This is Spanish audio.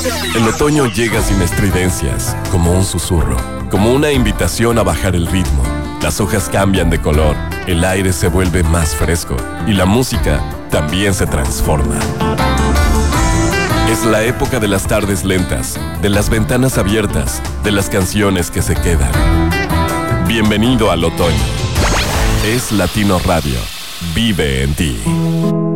El otoño llega sin estridencias, como un susurro, como una invitación a bajar el ritmo. Las hojas cambian de color, el aire se vuelve más fresco y la música también se transforma. Es la época de las tardes lentas, de las ventanas abiertas, de las canciones que se quedan. Bienvenido al otoño. Es Latino Radio. Vive en ti.